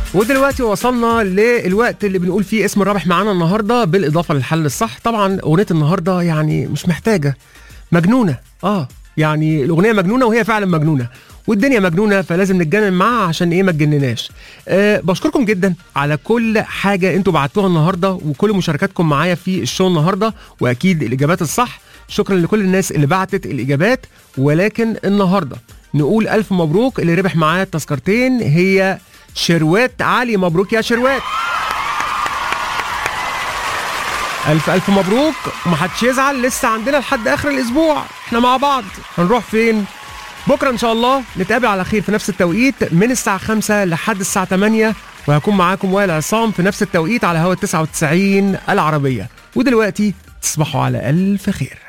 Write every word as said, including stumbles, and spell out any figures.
ودلوقتي وصلنا للوقت اللي بنقول فيه اسم الرابح معانا النهارده بالاضافه للحل الصح. طبعا اغنيه النهارده يعني مش محتاجه، مجنونه. اه يعني الاغنيه مجنونه وهي فعلا مجنونه، والدنيا مجنونه، فلازم نتجنن معاها عشان ايه ما تجنناش. أه بشكركم جدا على كل حاجه انتوا بعتوها النهارده وكل مشاركاتكم معايا في الشو النهارده، واكيد الاجابات الصح. شكرا لكل الناس اللي بعتت الاجابات. ولكن النهارده نقول الف مبروك، اللي ربح معاه التذكرتين هي شروات علي. مبروك يا شروات، الف الف مبروك. ومحدش يزعل، لسه عندنا لحد اخر الاسبوع، احنا مع بعض. هنروح فين بكره؟ ان شاء الله نتقابل على خير في نفس التوقيت من الساعه خمسة لحد الساعه تمانية، وهكون معاكم وائل عصام في نفس التوقيت على هوا تسعة وتسعين العربيه. ودلوقتي تصبحوا على الف خير.